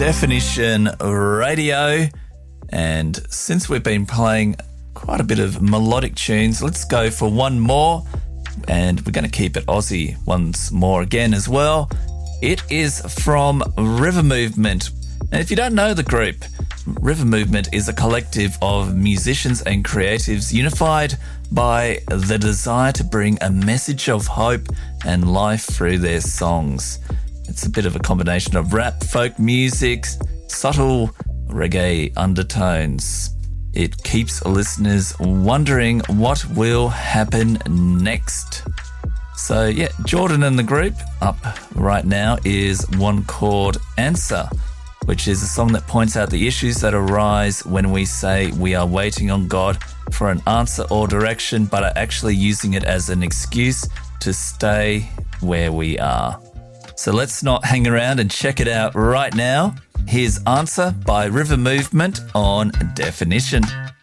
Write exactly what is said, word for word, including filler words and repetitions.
Definition Radio. And since we've been playing quite a bit of melodic tunes, let's go for one more. And we're going to keep it Aussie once more again as well. It is from River Movement. And if you don't know the group, River Movement is a collective of musicians and creatives unified by the desire to bring a message of hope and life through their songs. It's a bit of a combination of rap, folk music, subtle reggae undertones. It keeps listeners wondering what will happen next. So yeah, Jordan and the group up right now is one called Answer, which is a song that points out the issues that arise when we say we are waiting on God for an answer or direction, but are actually using it as an excuse to stay where we are. So let's not hang around and check it out right now. Here's Answer by River Movement on Definition.